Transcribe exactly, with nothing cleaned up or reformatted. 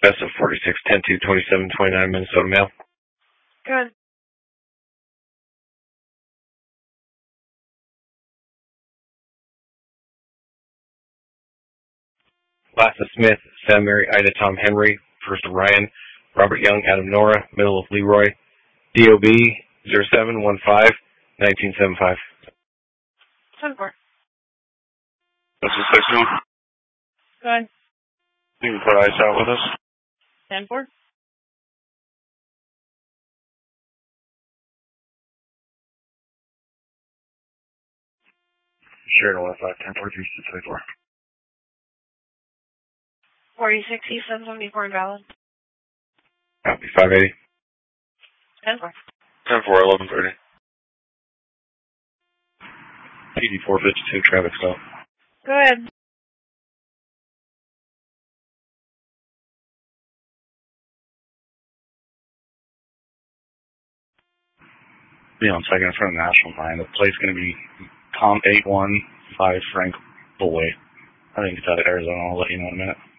Best of forty-six, ten two, twenty-seven, twenty-nine, Minnesota mail. Good. Lassa Smith, Sam Mary, Ida, Tom Henry, first of Ryan, Robert Young, Adam Nora, middle of Leroy, D O B zero seven one five, nineteen seventy-five. ten four. That's a six one. Good. You can put ice out with us. ten four. Share to one five, ten four, three six eight four. forty-six, seven seventy-four invalid. Copy, five eighty. ten four. ten four, eleven thirty. P D four fifty-two, traffic stop. Good. Be on second in front of National Line. The plate's going to be Tom eight one five Frank Boy. I think it's out of Arizona. I'll let you know in a minute.